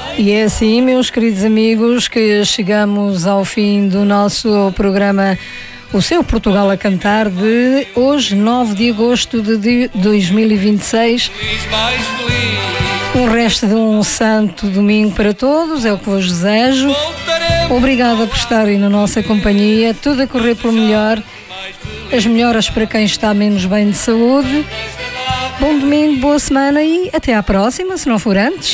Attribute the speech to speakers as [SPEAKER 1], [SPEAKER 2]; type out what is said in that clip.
[SPEAKER 1] E é assim, meus queridos amigos, que chegamos ao fim do nosso programa, o seu Portugal a Cantar, de hoje, 9 de agosto de 2026. O resto de um santo domingo para todos, é o que vos desejo. Obrigada por estarem na nossa companhia, tudo a correr pelo melhor, as melhoras para quem está menos bem de saúde. Bom domingo, boa semana e até à próxima, se não for antes.